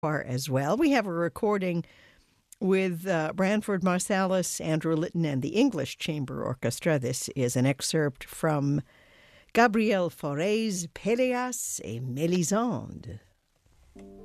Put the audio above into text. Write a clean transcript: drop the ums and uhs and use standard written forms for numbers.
as well. We have a recording with Branford Marsalis, Andrew Litton, and the English Chamber Orchestra. This is an excerpt from Gabriel Fauré's Péléas et Mélisande.